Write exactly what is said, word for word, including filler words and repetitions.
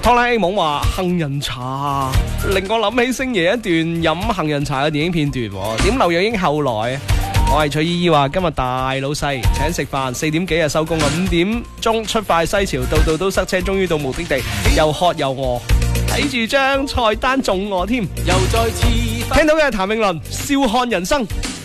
拖拉 A 夢話杏仁茶令我諗起星爺一段飲杏仁茶嘅電影片段喎。點劉若英後來，我係徐姨姨話今日大老細請食飯，四點幾就收工啦，五點鐘出發西潮，度度都塞車，終於到目的地，又渴又餓，睇住張菜單中我添。又再次聽到嘅係譚詠麟笑看人生。